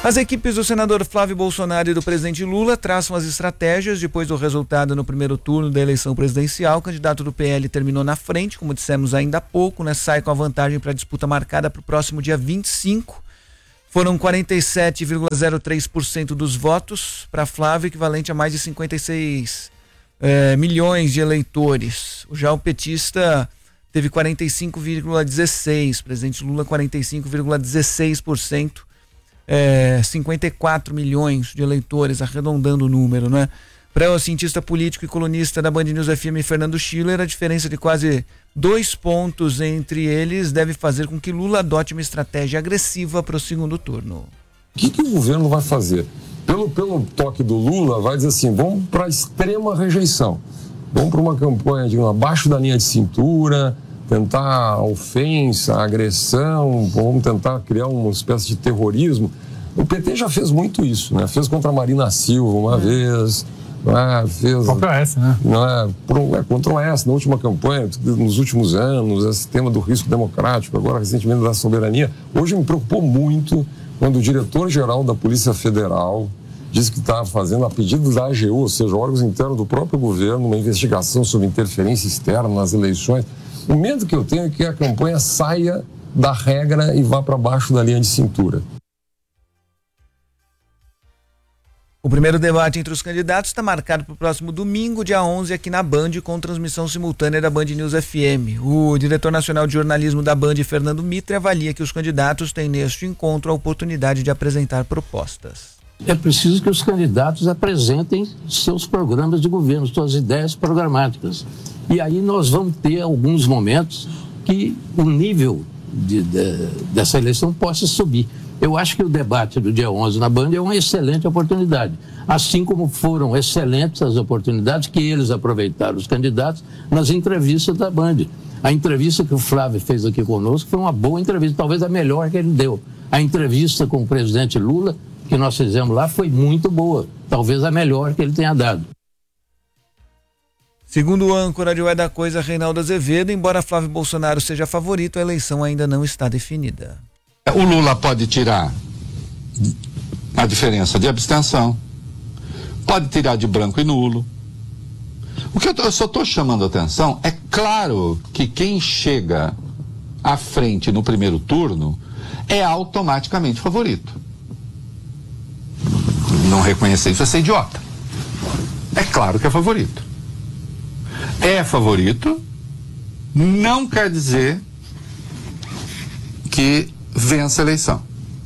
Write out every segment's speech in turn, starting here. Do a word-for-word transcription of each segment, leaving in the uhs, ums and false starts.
As equipes do senador Flávio Bolsonaro e do presidente Lula traçam as estratégias depois do resultado no primeiro turno da eleição presidencial. O candidato do P L terminou na frente, como dissemos ainda há pouco, né? Sai com a vantagem para a disputa marcada para o próximo dia vinte e cinco. Foram quarenta e sete vírgula zero três por cento dos votos para Flávio, equivalente a mais de cinquenta e seis eh, milhões de eleitores. Já o petista teve quarenta e cinco vírgula dezesseis por cento, presidente Lula quarenta e cinco vírgula dezesseis por cento. É, cinquenta e quatro milhões de eleitores, arredondando o número, né? Para o cientista político e colunista da Band News F M, Fernando Schiller, a diferença de quase dois pontos entre eles deve fazer com que Lula adote uma estratégia agressiva para o segundo turno. O que, que o governo vai fazer? Pelo, pelo toque do Lula, vai dizer assim, vamos para a extrema rejeição. Vamos para uma campanha, digamos, abaixo da linha de cintura, tentar a ofensa, a agressão, vamos tentar criar uma espécie de terrorismo. O P T já fez muito isso, né? Fez contra a Marina Silva uma é. vez, não é? Fez contra o S, né? Não é? Por, é contra o S na última campanha, nos últimos anos, esse tema do risco democrático, agora recentemente da soberania. Hoje me preocupou muito quando o diretor-geral da Polícia Federal disse que estava fazendo, a pedido da A G U, ou seja, órgãos internos do próprio governo, uma investigação sobre interferência externa nas eleições. O medo que eu tenho é que a campanha saia da regra e vá para baixo da linha de cintura. O primeiro debate entre os candidatos está marcado para o próximo domingo, dia onze, aqui na Band, com transmissão simultânea da Band News F M. O diretor nacional de jornalismo da Band, Fernando Mitre, avalia que os candidatos têm neste encontro a oportunidade de apresentar propostas. É preciso que os candidatos apresentem seus programas de governo, suas ideias programáticas. E aí nós vamos ter alguns momentos que o nível de, de, dessa eleição possa subir. Eu acho que o debate do dia onze na Band é uma excelente oportunidade. Assim como foram excelentes as oportunidades que eles aproveitaram, os candidatos, nas entrevistas da Band. A entrevista que o Flávio fez aqui conosco foi uma boa entrevista, talvez a melhor que ele deu. A entrevista com o presidente Lula, que nós fizemos lá, foi muito boa, talvez a melhor que ele tenha dado. Segundo o âncora de Ué da Coisa, Reinaldo Azevedo, embora Flávio Bolsonaro seja favorito, a eleição ainda não está definida. O Lula pode tirar a diferença de abstenção, pode tirar de branco e nulo. O que eu, tô, eu só estou chamando a atenção é claro que quem chega à frente no primeiro turno é automaticamente favorito. Não reconhecer isso é ser idiota. É claro que é favorito. É favorito, não quer dizer que vença a eleição.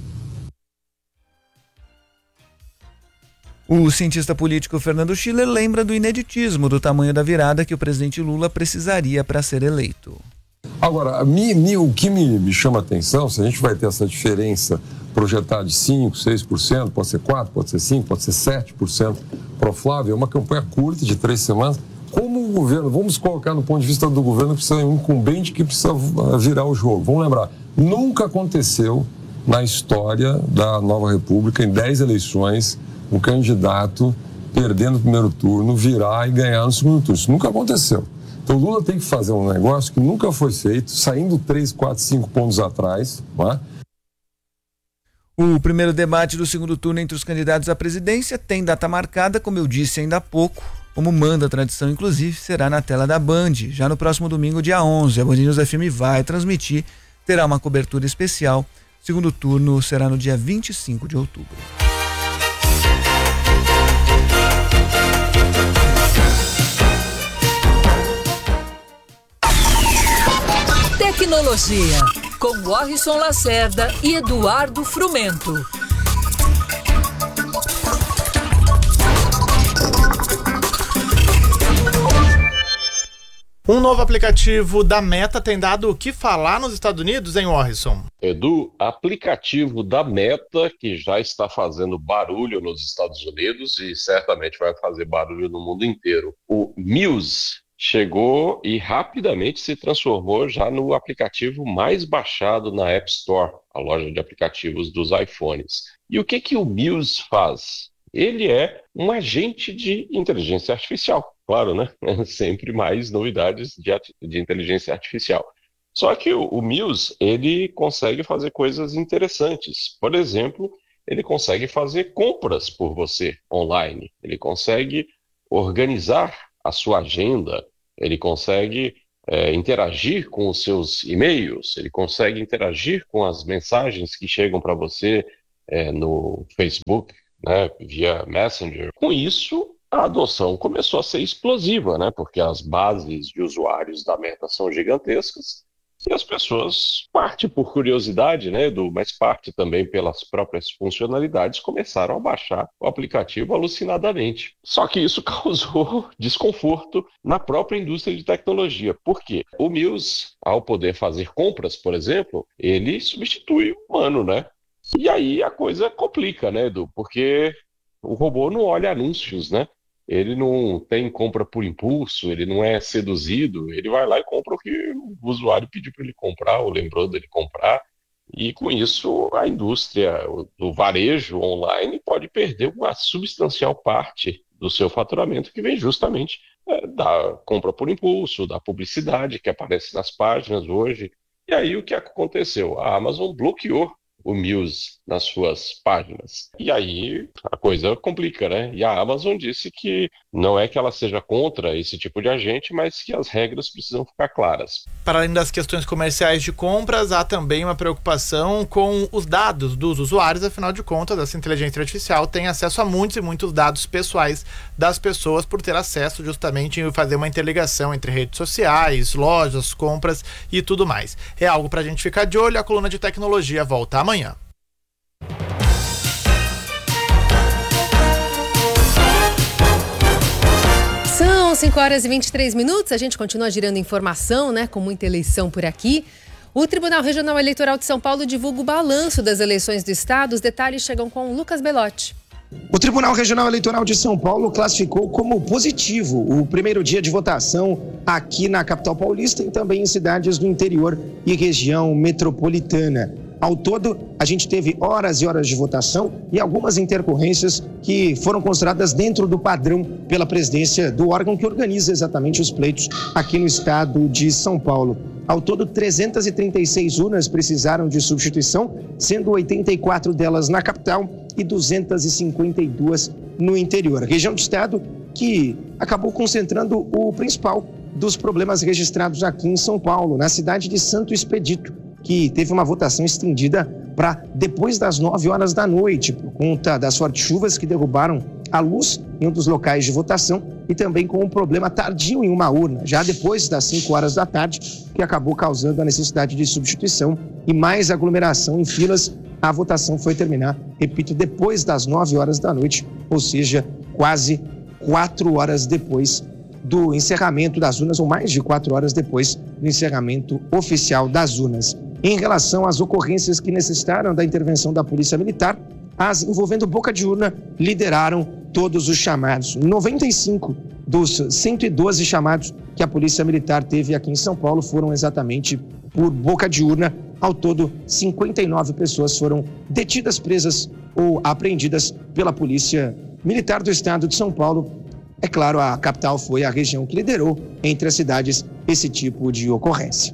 O cientista político Fernando Schiller lembra do ineditismo do tamanho da virada que o presidente Lula precisaria para ser eleito. Agora, me, me, o que me, me chama a atenção, se a gente vai ter essa diferença projetada de cinco, seis por cento, pode ser quatro por cento, pode ser cinco por cento, pode ser sete por cento para o Flávio, é uma campanha curta de três semanas. Como o governo, vamos colocar no ponto de vista do governo, precisa um incumbente que precisa virar o jogo. Vamos lembrar, nunca aconteceu na história da Nova República, em dez eleições, um candidato perdendo o primeiro turno, virar e ganhar no segundo turno. Isso nunca aconteceu. Então o Lula tem que fazer um negócio que nunca foi feito, saindo três, quatro, cinco pontos atrás, não é? O primeiro debate do segundo turno entre os candidatos à presidência tem data marcada, como eu disse ainda há pouco, como manda a tradição, inclusive, será na tela da Band. Já no próximo domingo, dia onze, a Band News F M vai transmitir, terá uma cobertura especial. O segundo turno será no dia vinte e cinco de outubro. Tecnologia, com Warrison Lacerda e Eduardo Frumento. Um novo aplicativo da Meta tem dado o que falar nos Estados Unidos, hein, Warrison? Edu, aplicativo da Meta, que já está fazendo barulho nos Estados Unidos e certamente vai fazer barulho no mundo inteiro. O Muse chegou e rapidamente se transformou já no aplicativo mais baixado na App Store, a loja de aplicativos dos iPhones. E o que que o Muse faz? Ele é um agente de inteligência artificial. Claro, né? Sempre mais novidades de, de inteligência artificial. Só que o, o Muse, ele consegue fazer coisas interessantes. Por exemplo, ele consegue fazer compras por você online, ele consegue organizar a sua agenda, ele consegue é, interagir com os seus e-mails, ele consegue interagir com as mensagens que chegam para você é, no Facebook, né, via Messenger. Com isso, a adoção começou a ser explosiva, né, porque as bases de usuários da Meta são gigantescas e as pessoas, parte por curiosidade, né, Edu, mas parte também pelas próprias funcionalidades, começaram a baixar o aplicativo alucinadamente. Só que isso causou desconforto na própria indústria de tecnologia. Por quê? O Muse, ao poder fazer compras, por exemplo, ele substitui o humano, né? E aí a coisa complica, né, Edu? Porque o robô não olha anúncios, né? Ele não tem compra por impulso, ele não é seduzido, ele vai lá e compra o que o usuário pediu para ele comprar, ou lembrou dele comprar, e com isso a indústria do varejo online pode perder uma substancial parte do seu faturamento, que vem justamente é, da compra por impulso, da publicidade que aparece nas páginas hoje. E aí o que aconteceu? A Amazon bloqueou o Muse nas suas páginas. E aí a coisa complica, né? E a Amazon disse que não é que ela seja contra esse tipo de agente, mas que as regras precisam ficar claras. Para além das questões comerciais de compras, há também uma preocupação com os dados dos usuários. Afinal de contas, essa inteligência artificial tem acesso a muitos e muitos dados pessoais das pessoas, por ter acesso justamente em fazer uma interligação entre redes sociais, lojas, compras e tudo mais. É algo para a gente ficar de olho. A coluna de tecnologia volta amanhã. São cinco horas e vinte e três minutos, a gente continua girando informação, né, com muita eleição por aqui. O Tribunal Regional Eleitoral de São Paulo divulga o balanço das eleições do estado. Os detalhes chegam com Lucas Belotti. O Tribunal Regional Eleitoral de São Paulo classificou como positivo o primeiro dia de votação aqui na capital paulista e também em cidades do interior e região metropolitana. Ao todo, a gente teve horas e horas de votação e algumas intercorrências que foram consideradas dentro do padrão pela presidência do órgão que organiza exatamente os pleitos aqui no estado de São Paulo. Ao todo, trezentas e trinta e seis urnas precisaram de substituição, sendo oitenta e quatro delas na capital e duzentas e cinquenta e duas no interior. A região do estado que acabou concentrando o principal dos problemas registrados aqui em São Paulo, na cidade de Santo Expedito, que teve uma votação estendida para depois das nove horas da noite, por conta das fortes chuvas que derrubaram a luz em um dos locais de votação e também com um problema tardio em uma urna, já depois das cinco horas da tarde, que acabou causando a necessidade de substituição e mais aglomeração em filas. A votação foi terminar, repito, depois das nove horas da noite, ou seja, quase quatro horas depois do encerramento das urnas, ou mais de quatro horas depois do encerramento oficial das urnas. Em relação às ocorrências que necessitaram da intervenção da Polícia Militar, as envolvendo boca de urna lideraram todos os chamados. noventa e cinco dos cento e doze chamados que a Polícia Militar teve aqui em São Paulo foram exatamente por boca de urna. Ao todo, cinquenta e nove pessoas foram detidas, presas ou apreendidas pela Polícia Militar do Estado de São Paulo. É claro, a capital foi a região que liderou entre as cidades esse tipo de ocorrência.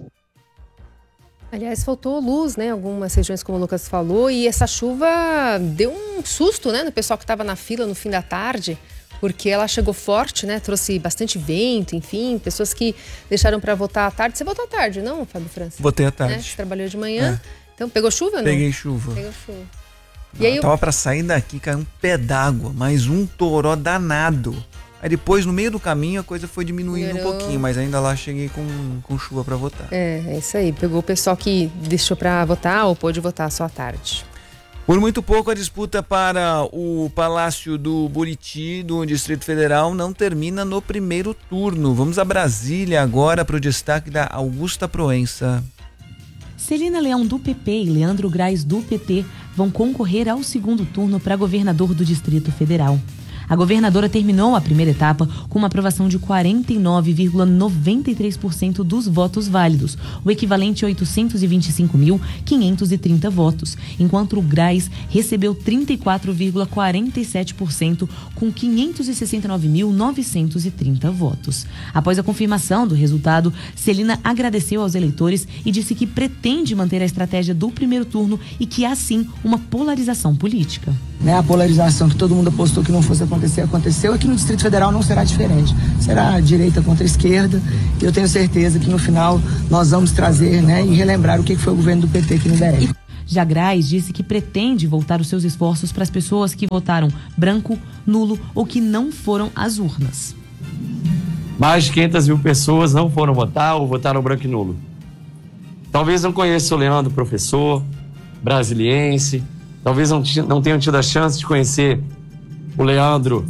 Aliás, faltou luz, né? Algumas regiões, como o Lucas falou, e essa chuva deu um susto, né, no pessoal que estava na fila no fim da tarde, porque ela chegou forte, né? Trouxe bastante vento, enfim, pessoas que deixaram para votar à tarde. Você votou à tarde, não, Fábio França? Votei à tarde. Né? Você trabalhou de manhã. É. Então, pegou chuva ou não? Peguei chuva. Pegou chuva. E aí eu tava eu... para sair daqui, caiu um pé d'água, mais um toró danado. Aí depois, no meio do caminho, a coisa foi diminuindo Melhorou. um pouquinho, mas ainda lá cheguei com, com chuva para votar. É, é isso aí. Pegou o pessoal que deixou para votar ou pôde votar só à tarde. Por muito pouco, a disputa para o Palácio do Buriti, do Distrito Federal, não termina no primeiro turno. Vamos a Brasília agora para o destaque da Augusta Proença. Celina Leão, do P P, e Leandro Graz, do P T, vão concorrer ao segundo turno para governador do Distrito Federal. A governadora terminou a primeira etapa com uma aprovação de quarenta e nove vírgula noventa e três por cento dos votos válidos, o equivalente a oitocentos e vinte e cinco mil, quinhentos e trinta votos, enquanto o Graz recebeu trinta e quatro vírgula quarenta e sete por cento com quinhentos e sessenta e nove mil, novecentos e trinta votos. Após a confirmação do resultado, Celina agradeceu aos eleitores e disse que pretende manter a estratégia do primeiro turno e que há sim uma polarização política. Né, a polarização que todo mundo apostou que não fosse acontecer, aconteceu. Aqui no Distrito Federal não será diferente. Será direita contra esquerda. E eu tenho certeza que no final nós vamos trazer, né, e relembrar o que foi o governo do P T aqui no D F. Já Graz disse que pretende voltar os seus esforços para as pessoas que votaram branco, nulo ou que não foram às urnas. Mais de quinhentas mil pessoas não foram votar ou votaram branco e nulo. Talvez não conheça o Leandro, professor, brasiliense. Talvez não, não tenham tido a chance de conhecer o Leandro.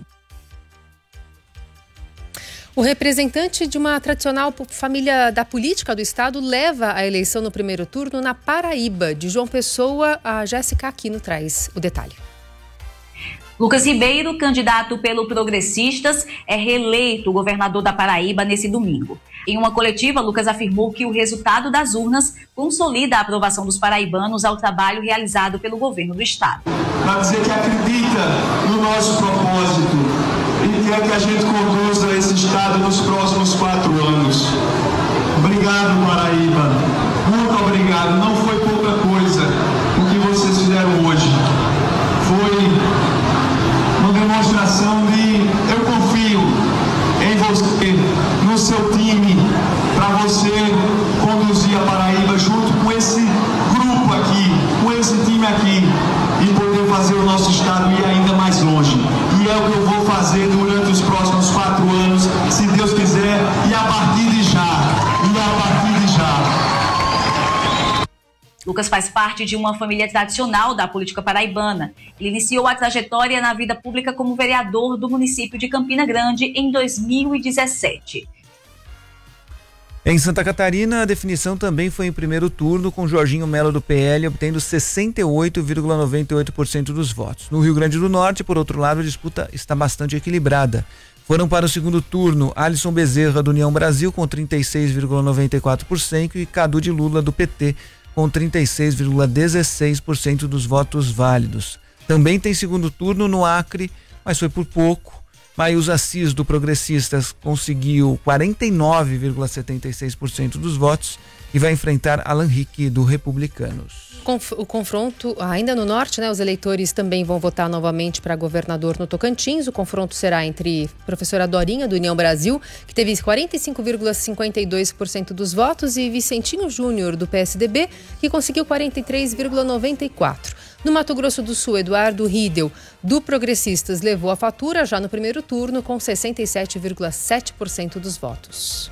O representante de uma tradicional família da política do estado leva a eleição no primeiro turno na Paraíba. De João Pessoa, a Jéssica Aquino traz o detalhe. Lucas Ribeiro, candidato pelo Progressistas, é reeleito governador da Paraíba nesse domingo. Em uma coletiva, Lucas afirmou que o resultado das urnas consolida a aprovação dos paraibanos ao trabalho realizado pelo governo do estado. Para dizer que acredita no nosso propósito e quer que a gente conduza esse estado nos próximos quatro anos. Obrigado, Paraíba. Muito obrigado. Não foi pouca coisa o que vocês fizeram hoje. Foi uma demonstração de eu confio em você, no seu time, para você conduzir a Paraíba junto com esse grupo aqui, com esse time aqui, e poder fazer o nosso estado ir ainda mais longe. E é o que eu vou fazer durante os próximos quatro anos, se Deus quiser, e a partir de já, e a partir de já. Lucas faz parte de uma família tradicional da política paraibana. Ele iniciou a trajetória na vida pública como vereador do município de Campina Grande em dois mil e dezessete. Em Santa Catarina, a definição também foi em primeiro turno, com Jorginho Melo do P L obtendo sessenta e oito vírgula noventa e oito por cento dos votos. No Rio Grande do Norte, por outro lado, a disputa está bastante equilibrada. Foram para o segundo turno Alisson Bezerra do União Brasil com trinta e seis vírgula noventa e quatro por cento e Cadu de Lula do P T com trinta e seis vírgula dezesseis por cento dos votos válidos. Também tem segundo turno no Acre, mas foi por pouco. Maius Assis do Progressistas conseguiu quarenta e nove vírgula setenta e seis por cento dos votos e vai enfrentar Alan Rick do Republicanos. O confronto, ainda no norte, né? Os eleitores também vão votar novamente para governador no Tocantins. O confronto será entre a professora Dorinha, do União Brasil, que teve quarenta e cinco vírgula cinquenta e dois por cento dos votos, e Vicentinho Júnior, do P S D B, que conseguiu quarenta e três vírgula noventa e quatro por cento. No Mato Grosso do Sul, Eduardo Riedel, do Progressistas, levou a fatura já no primeiro turno com sessenta e sete vírgula sete por cento dos votos.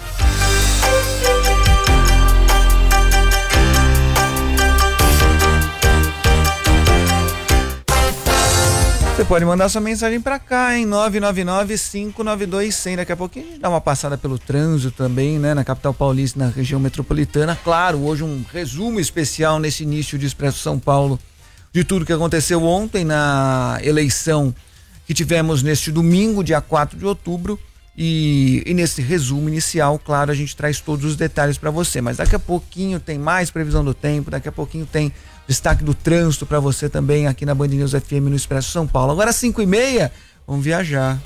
Você pode mandar sua mensagem para cá, hein? nove nove nove, cinco nove dois, cem. Daqui a pouquinho a gente dá uma passada pelo trânsito também, né? Na capital paulista, na região metropolitana. Claro, hoje um resumo especial nesse início de Expresso São Paulo de tudo que aconteceu ontem na eleição que tivemos neste domingo, dia quatro de outubro. E, e nesse resumo inicial, claro, a gente traz todos os detalhes para você. Mas daqui a pouquinho tem mais previsão do tempo, daqui a pouquinho tem destaque do trânsito para você também aqui na Band News F M no Expresso São Paulo. Agora cinco e meia, vamos viajar.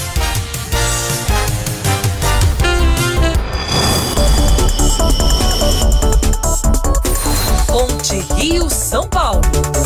Ponte Rio São Paulo.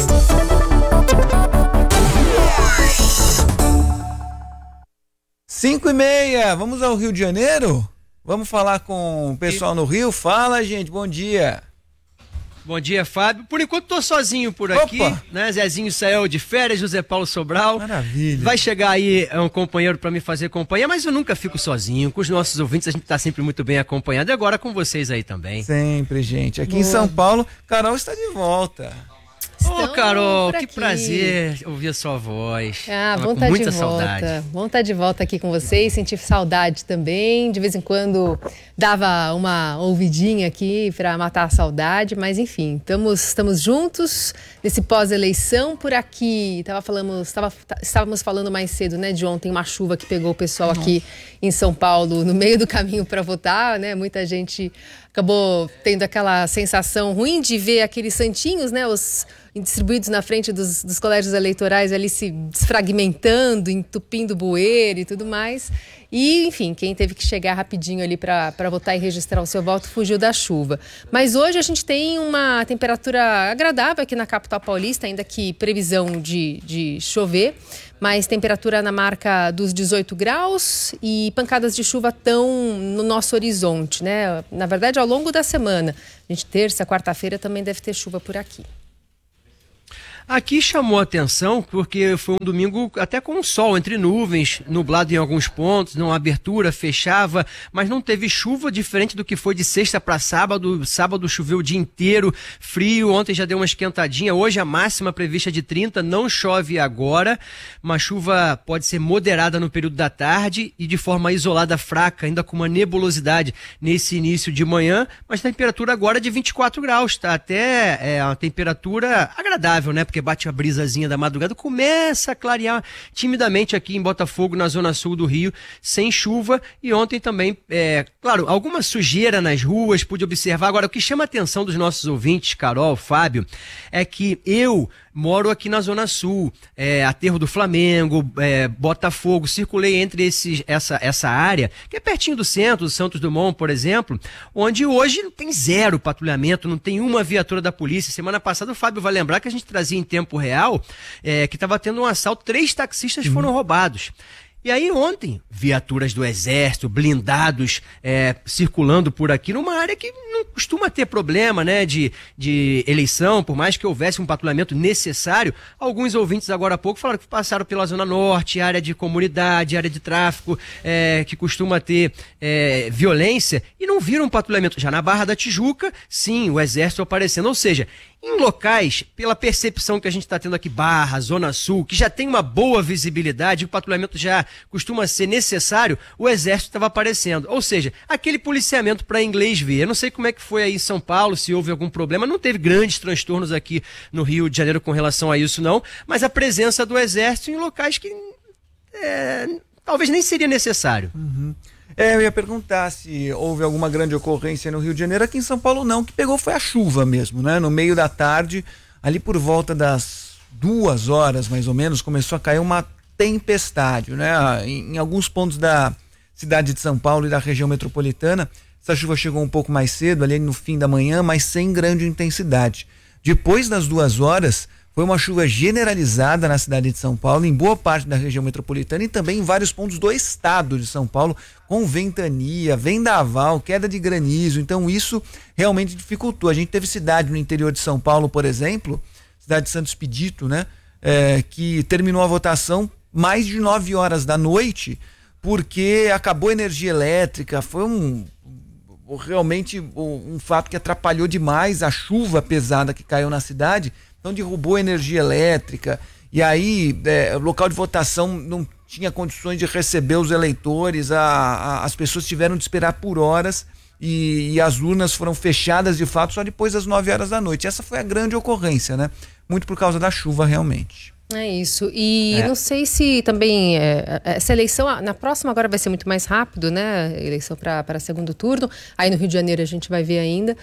Cinco e meia, vamos ao Rio de Janeiro? Vamos falar com o pessoal no Rio? Fala, gente, bom dia. Bom dia, Fábio. Por enquanto tô sozinho por aqui, Opa. né? Zezinho saiu de férias, José Paulo Sobral. Maravilha. Vai chegar aí um companheiro para me fazer companhia, mas eu nunca fico sozinho. Com os nossos ouvintes a gente tá sempre muito bem acompanhado, e agora com vocês aí também. Sempre, gente. Aqui Boa. em São Paulo, Carol está de volta. Ô, Carol, por que aqui. prazer ouvir a sua voz. Ah, Tava bom com estar de muita volta. saudade. Bom estar de volta aqui com vocês, sentir saudade também. De vez em quando dava uma ouvidinha aqui para matar a saudade, mas enfim, estamos, estamos juntos nesse pós-eleição. Por aqui, tava falamos, tava, estávamos falando mais cedo, né, de ontem, uma chuva que pegou o pessoal aqui em São Paulo no meio do caminho para votar, né? Muita gente acabou tendo aquela sensação ruim de ver aqueles santinhos, né, os distribuídos na frente dos, dos colégios eleitorais ali se desfragmentando, entupindo bueiro e tudo mais. E, enfim, quem teve que chegar rapidinho ali para votar e registrar o seu voto fugiu da chuva. Mas hoje a gente tem uma temperatura agradável aqui na capital paulista, ainda que previsão de, de chover, mas temperatura na marca dos dezoito graus e pancadas de chuva estão no nosso horizonte, né? Na verdade, ao longo da semana. A gente, terça, quarta-feira também deve ter chuva por aqui. Aqui chamou a atenção porque foi um domingo até com sol entre nuvens, nublado em alguns pontos, não abertura, fechava, mas não teve chuva, diferente do que foi de sexta para sábado. Sábado choveu o dia inteiro, frio, ontem já deu uma esquentadinha, hoje a máxima prevista de trinta, não chove agora, uma chuva pode ser moderada no período da tarde e de forma isolada fraca, ainda com uma nebulosidade nesse início de manhã, mas a temperatura agora é de vinte e quatro graus, tá até é uma temperatura agradável, né? Porque bate a brisazinha da madrugada, começa a clarear timidamente aqui em Botafogo, na zona sul do Rio, sem chuva. E ontem também, é, claro, alguma sujeira nas ruas, pude observar. Agora, o que chama a atenção dos nossos ouvintes, Carol, Fábio, é que eu moro aqui na zona sul, é, Aterro do Flamengo, é, Botafogo, circulei entre esses, essa, essa área, que é pertinho do centro, do Santos Dumont, por exemplo, onde hoje tem zero patrulhamento, não tem uma viatura da polícia. Semana passada o Fábio vai lembrar que a gente trazia em tempo real, é, que estava tendo um assalto, três taxistas foram uhum. roubados. E aí ontem, viaturas do Exército, blindados, é, circulando por aqui, numa área que não costuma ter problema, né, de, de eleição, por mais que houvesse um patrulhamento necessário. Alguns ouvintes agora há pouco falaram que passaram pela Zona Norte, área de comunidade, área de tráfico, é, que costuma ter é, violência, e não viram um patrulhamento. Já na Barra da Tijuca, sim, o Exército aparecendo, ou seja, em locais, pela percepção que a gente está tendo aqui, Barra, Zona Sul, que já tem uma boa visibilidade, o patrulhamento já costuma ser necessário, o Exército estava aparecendo. Ou seja, aquele policiamento para inglês ver. Eu não sei como é que foi aí em São Paulo, se houve algum problema, não teve grandes transtornos aqui no Rio de Janeiro com relação a isso não, mas a presença do Exército em locais que é, talvez nem seria necessário. Uhum. É, eu ia perguntar se houve alguma grande ocorrência no Rio de Janeiro. Aqui em São Paulo não, o que pegou foi a chuva mesmo, né? No meio da tarde, ali por volta das duas horas mais ou menos, começou a cair uma tempestade, né? Em, em alguns pontos da cidade de São Paulo e da região metropolitana, essa chuva chegou um pouco mais cedo, ali no fim da manhã, mas sem grande intensidade. Depois das duas horas, foi uma chuva generalizada na cidade de São Paulo, em boa parte da região metropolitana e também em vários pontos do estado de São Paulo, com ventania, vendaval, queda de granizo. Então isso realmente dificultou. A gente teve cidade no interior de São Paulo, por exemplo, cidade de Santo Expedito, né? É, que terminou a votação mais de nove horas da noite, porque acabou a energia elétrica. Foi um realmente um, um fato que atrapalhou demais a chuva pesada que caiu na cidade. Então derrubou a energia elétrica, e aí é, o local de votação não tinha condições de receber os eleitores, a, a, as pessoas tiveram de esperar por horas e, e as urnas foram fechadas de fato só depois das nove horas da noite. Essa foi a grande ocorrência, né? Muito por causa da chuva realmente. É isso. E É. não sei se também é, essa eleição, na próxima agora vai ser muito mais rápido, né? Eleição para segundo turno. Aí no Rio de Janeiro a gente vai ver ainda.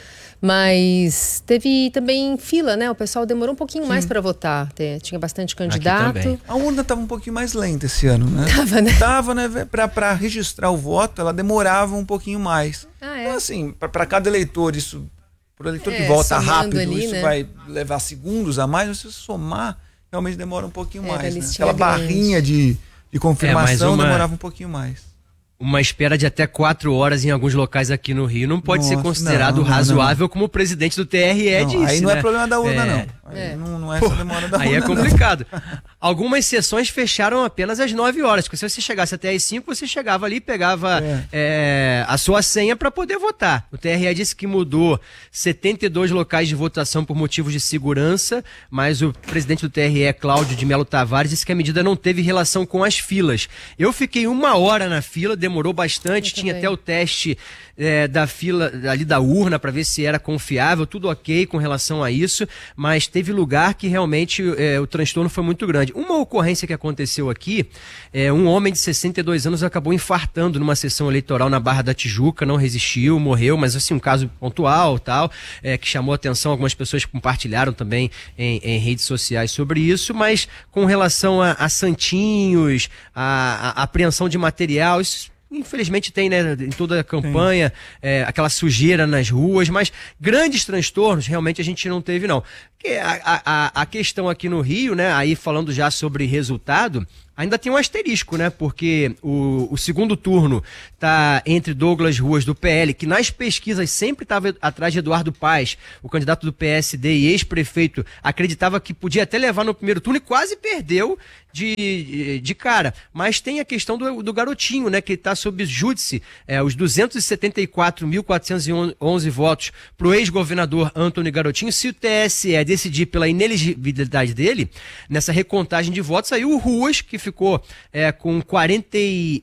Mas teve também fila, né? O pessoal demorou um pouquinho mais para votar. Te- Tinha bastante candidato. A urna estava um pouquinho mais lenta esse ano, né? Tava, né? Tava, né? Para registrar o voto, ela demorava um pouquinho mais. Ah, é? Então, assim, para cada eleitor, isso, para o eleitor É, que vota somando rápido, ali, isso né? vai levar segundos a mais. Se você somar, realmente demora um pouquinho Era mais. Né? listinha Aquela grande. barrinha de, de confirmação É, uma- demorava um pouquinho mais. Uma espera de até quatro horas em alguns locais aqui no Rio não pode ser Nossa, considerado não, não, razoável, como o presidente do T R E Não, disse. aí não né? é problema da urna, É. não. Aí não, não é essa demora da Aí urna, é não. complicado. Algumas sessões fecharam apenas às nove horas. Porque se você chegasse até às cinco, você chegava ali e pegava É. é, a sua senha para poder votar. O T R E disse que mudou setenta e dois locais de votação por motivos de segurança, mas o presidente do T R E, Cláudio de Melo Tavares, disse que a medida não teve relação com as filas. Eu fiquei uma hora na fila, demorei demorou bastante, tinha até o teste é, da fila ali da urna para ver se era confiável, tudo ok com relação a isso, mas teve lugar que realmente é, o transtorno foi muito grande. Uma ocorrência que aconteceu aqui, é, um homem de sessenta e dois anos acabou infartando numa sessão eleitoral na Barra da Tijuca, não resistiu, morreu, mas assim, um caso pontual, tal, é, que chamou a atenção, algumas pessoas compartilharam também em, em redes sociais sobre isso, mas com relação a, a santinhos, a, a apreensão de material, isso infelizmente tem, né, em toda a campanha, é, aquela sujeira nas ruas, mas grandes transtornos realmente a gente não teve, não. A, a, a questão aqui no Rio, né, aí falando já sobre resultado, ainda tem um asterisco, né, porque o, o segundo turno tá entre Douglas Ruas do P L, que nas pesquisas sempre estava atrás de Eduardo Paes, o candidato do P S D e ex-prefeito, acreditava que podia até levar no primeiro turno e quase perdeu de, de cara. Mas tem a questão do, do garotinho, né, que está sob júdice, é, os duzentos e setenta e quatro mil quatrocentos e onze votos para o ex-governador Antony Garotinho. Se o T S E decidir pela inelegibilidade dele, nessa recontagem de votos, aí o Ruas, que ficou é, com quarenta e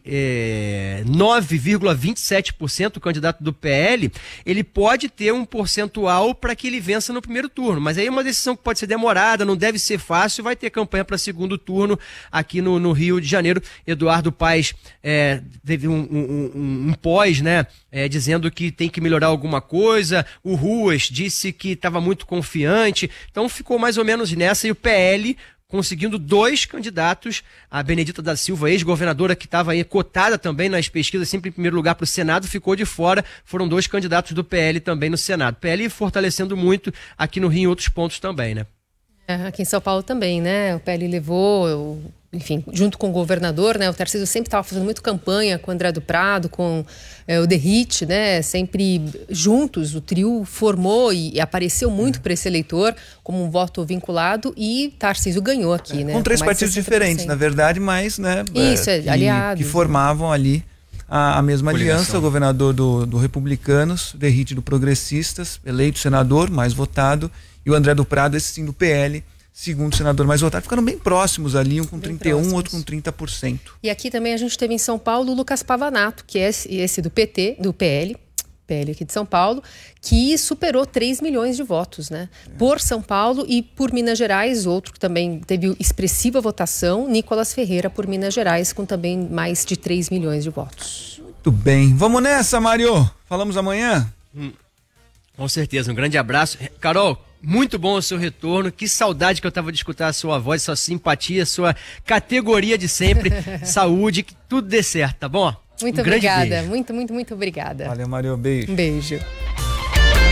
nove vírgula vinte e sete por cento, o candidato do P L, ele pode ter um percentual para que ele vença no primeiro turno. Mas aí é uma decisão que pode ser demorada, não deve ser fácil, vai ter campanha para segundo turno aqui no, no Rio de Janeiro. Eduardo Paes é, teve um, um, um, um pós, né, é, dizendo que tem que melhorar alguma coisa. O Ruas disse que estava muito confiante. Então ficou mais ou menos nessa, e o P L conseguindo dois candidatos, a Benedita da Silva, ex-governadora, que estava aí cotada também nas pesquisas, sempre em primeiro lugar para o Senado, ficou de fora. Foram dois candidatos do P L também no Senado. P L fortalecendo muito aqui no Rio em outros pontos também, né? É, aqui em São Paulo também, né? O P L levou, eu, enfim, junto com o governador, né? O Tarcísio sempre estava fazendo muito campanha com o André do Prado, com é, o Derrite, né? Sempre juntos, o trio formou e, e apareceu muito para esse eleitor como um voto vinculado, e Tarcísio ganhou aqui, é, né? Com três partidos diferentes, na verdade, mas, né? Isso, é, que, aliados. Que formavam ali a, a mesma Coligação. aliança, o governador do, do Republicanos, Derrite do Progressistas, eleito senador, mais votado, e o André do Prado, esse sim do P L, segundo senador mais votado. Ficaram bem próximos ali, um com bem trinta e um, próximos. Outro com trinta por cento. E aqui também a gente teve em São Paulo o Lucas Pavanato, que é esse, esse do P T, do P L, P L aqui de São Paulo, que superou três milhões de votos, né? É. Por São Paulo e por Minas Gerais, outro que também teve expressiva votação, Nicolas Ferreira, por Minas Gerais, com também mais de três milhões de votos. Muito bem. Vamos nessa, Mário. Falamos amanhã? Hum, com certeza. Um grande abraço. Carol, muito bom o seu retorno, que saudade que eu tava de escutar a sua voz, sua simpatia, sua categoria de sempre, saúde, que tudo dê certo, tá bom? Muito um obrigada, beijo. muito, muito, muito obrigada. Valeu, Mário, beijo. Um beijo.